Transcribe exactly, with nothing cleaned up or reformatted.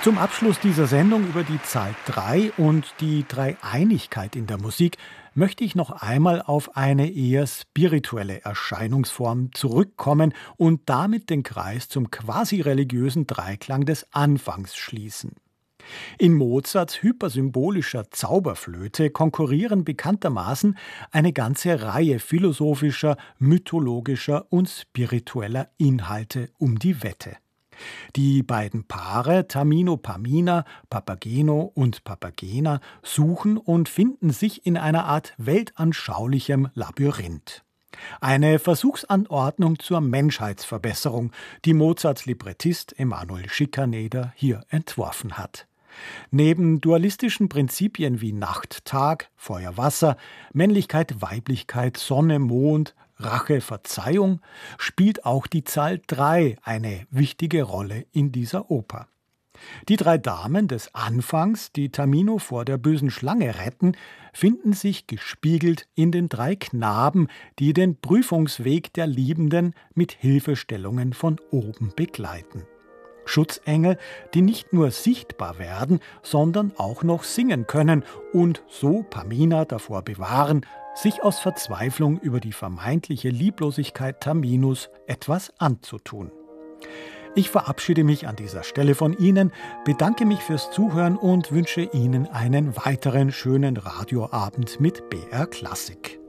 Zum Abschluss dieser Sendung über die Zahl drei und die Dreieinigkeit in der Musik möchte ich noch einmal auf eine eher spirituelle Erscheinungsform zurückkommen und damit den Kreis zum quasi-religiösen Dreiklang des Anfangs schließen. In Mozarts hypersymbolischer Zauberflöte konkurrieren bekanntermaßen eine ganze Reihe philosophischer, mythologischer und spiritueller Inhalte um die Wette. Die beiden Paare Tamino Pamina, Papageno und Papagena suchen und finden sich in einer Art weltanschaulichem Labyrinth. Eine Versuchsanordnung zur Menschheitsverbesserung, die Mozarts Librettist Emanuel Schikaneder hier entworfen hat. Neben dualistischen Prinzipien wie Nacht, Tag, Feuer, Wasser, Männlichkeit, Weiblichkeit, Sonne, Mond, Rache, Verzeihung spielt auch die Zahl drei eine wichtige Rolle in dieser Oper. Die drei Damen des Anfangs, die Tamino vor der bösen Schlange retten, finden sich gespiegelt in den drei Knaben, die den Prüfungsweg der Liebenden mit Hilfestellungen von oben begleiten. Schutzengel, die nicht nur sichtbar werden, sondern auch noch singen können und so Pamina davor bewahren, sich aus Verzweiflung über die vermeintliche Lieblosigkeit Taminos etwas anzutun. Ich verabschiede mich an dieser Stelle von Ihnen, bedanke mich fürs Zuhören und wünsche Ihnen einen weiteren schönen Radioabend mit B R Klassik.